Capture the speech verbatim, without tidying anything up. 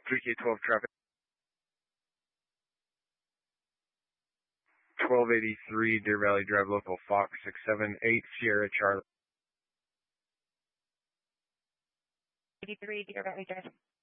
three K twelve traffic. twelve eighty-three Deer Valley Drive, local Fox six seven eight Sierra Charlie. eighty-three Deer Valley Drive.